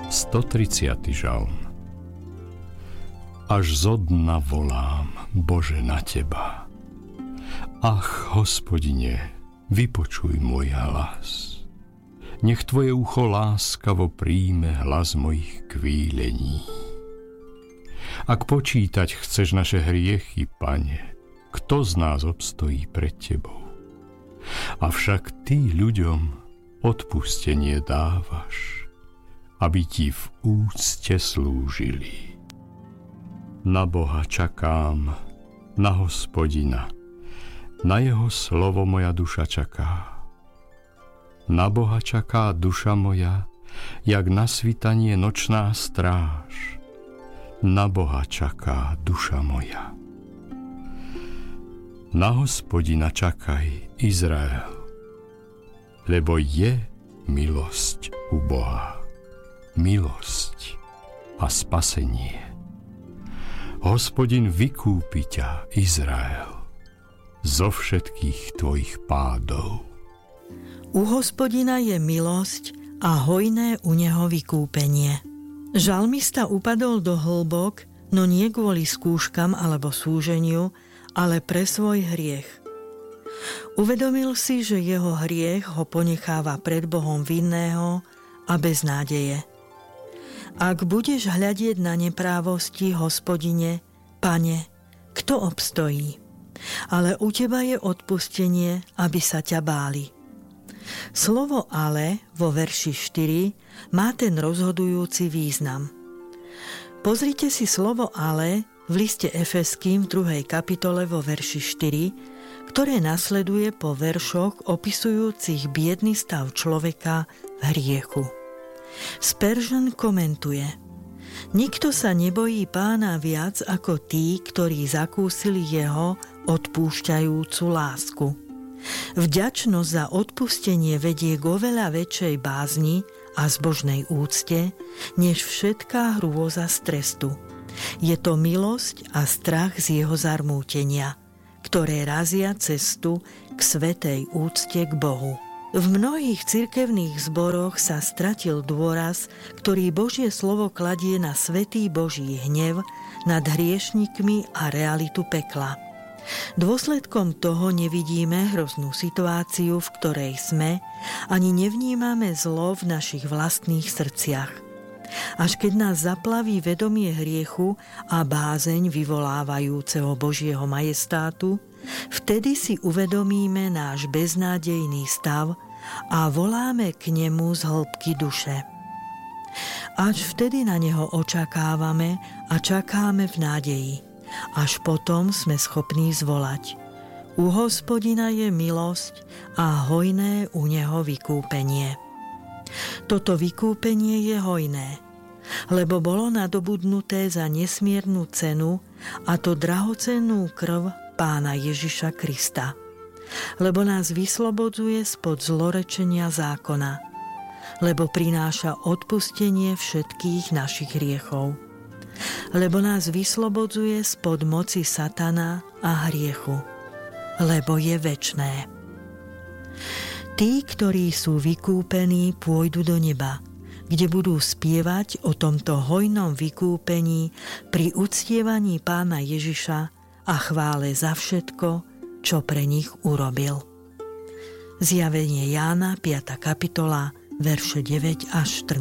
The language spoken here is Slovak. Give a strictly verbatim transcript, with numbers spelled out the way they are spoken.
stotridsiaty žalm. Až zo dna volám, Bože, na Teba. Ach, Hospodine, vypočuj môj hlas. Nech Tvoje ucho láskavo príjme hlas mojich kvílení. Ak počítať chceš naše hriechy, Pane, kto z nás obstojí pred Tebou? Avšak Ty ľuďom odpustenie dávaš, aby Ti v úcte slúžili. Na Boha čakám, na Hospodina, na Jeho slovo moja duša čaká. Na Boha čaká duša moja, jak na svitanie nočná stráž. Na Boha čaká duša moja. Na Hospodina čakaj, Izrael, lebo je milosť u Boha, milosť a spasenie. Hospodin vykúpi ťa, Izrael, zo všetkých tvojich pádov. U Hospodina je milosť a hojné u neho vykúpenie. Žalmista upadol do hlbok, no nie kvôli skúškam alebo súženiu, ale pre svoj hriech. Uvedomil si, že jeho hriech ho ponecháva pred Bohom vinného a bez nádeje. Ak budeš hľadieť na neprávosti, Hospodine, Pane, kto obstojí? Ale u Teba je odpustenie, aby sa ťa báli. Slovo ale vo verši štyri má ten rozhodujúci význam. Pozrite si slovo ale v liste Efeským v druhej kapitole vo verši štyri, ktoré nasleduje po veršoch opisujúcich biedný stav človeka v hriechu. Spurgeon komentuje: Nikto sa nebojí Pána viac ako tí, ktorí zakúsili jeho odpúšťajúcu lásku. Vďačnosť za odpustenie vedie k oveľa väčšej bázni a zbožnej úcte, než všetká hrôza z trestu. Je to milosť a strach z jeho zarmútenia, ktoré razia cestu k svätej úcte k Bohu. V mnohých cirkevných zboroch sa stratil dôraz, ktorý Božie slovo kladie na svätý Boží hnev nad hriešnikmi a realitu pekla. Dôsledkom toho nevidíme hroznú situáciu, v ktorej sme, ani nevnímame zlo v našich vlastných srdciach. Až keď nás zaplaví vedomie hriechu a bázeň vyvolávajúceho Božieho majestátu, vtedy si uvedomíme náš beznádejný stav a voláme k nemu z hĺbky duše. Až vtedy na neho očakávame a čakáme v nádeji. Až potom sme schopní zvolať: U Hospodina je milosť a hojné u neho vykúpenie. Toto vykúpenie je hojné, lebo bolo nadobudnuté za nesmiernu cenu, a to drahocennú krv Pána Ježiša Krista. Lebo nás vyslobodzuje spod zlorečenia zákona, lebo prináša odpustenie všetkých našich hriechov. Lebo nás vyslobodzuje spod moci satana a hriechu, lebo je večné. Tí, ktorí sú vykúpení, pôjdu do neba, kde budú spievať o tomto hojnom vykúpení pri uctievaní Pána Ježiša a chvále za všetko, čo pre nich urobil. Zjavenie Jána, piata kapitola, verše deväť až štrnásť.